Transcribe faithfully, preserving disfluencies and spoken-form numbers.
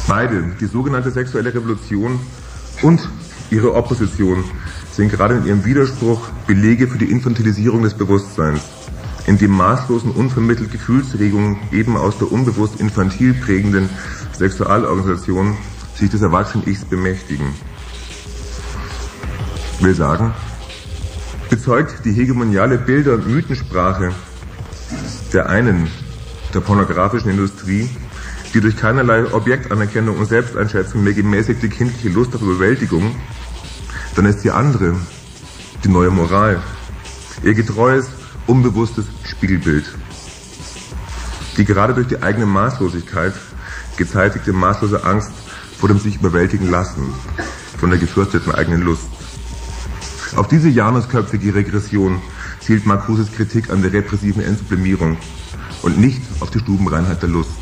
Beide, die sogenannte sexuelle Revolution und ihre Opposition, sind gerade in ihrem Widerspruch Belege für die Infantilisierung des Bewusstseins, in dem maßlos und unvermittelt Gefühlsregungen eben aus der unbewusst infantil prägenden Sexualorganisation sich des Erwachsenen-Ichs bemächtigen. Will sagen, bezeugt die hegemoniale Bilder- und Mythensprache der einen, der pornografischen Industrie, die durch keinerlei Objektanerkennung und Selbsteinschätzung mehr gemäßigte kindliche Lust auf Überwältigung, dann ist die andere, die neue Moral, ihr getreues, unbewusstes Spiegelbild. Die gerade durch die eigene Maßlosigkeit gezeitigte maßlose Angst vor dem sich überwältigen lassen, von der gefürchteten eigenen Lust. Auf diese janusköpfige Regression zielt Marcuses Kritik an der repressiven Entsublimierung und nicht auf die Stubenreinheit der Lust.